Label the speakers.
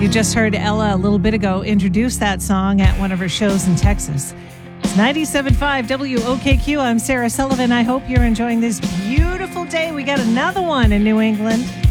Speaker 1: You just heard Ella a little bit ago introduce that song at one of her shows in Texas. It's 97.5 WOKQ. I'm Sarah Sullivan. I hope you're enjoying this beautiful day. We got another one in New England.